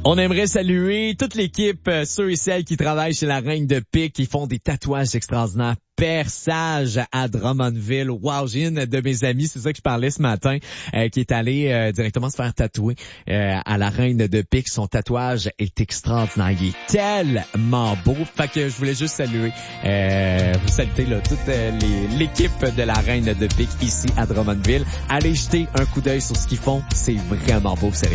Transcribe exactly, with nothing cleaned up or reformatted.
On aimerait saluer toute l'équipe, euh, ceux et celles qui travaillent chez la Reine de Pique, qui font des tatouages extraordinaires. Perçage à Drummondville. Wow, j'ai une de mes amies, c'est ça que je parlais ce matin, euh, qui est allée euh, directement se faire tatouer euh, à la Reine de Pique. Son tatouage est extraordinaire. Il est tellement beau. Fait que je voulais juste saluer, euh, saluer là, toute euh, les, l'équipe de la Reine de Pique ici à Drummondville. Allez jeter un coup d'œil sur ce qu'ils font. C'est vraiment beau, sérieux.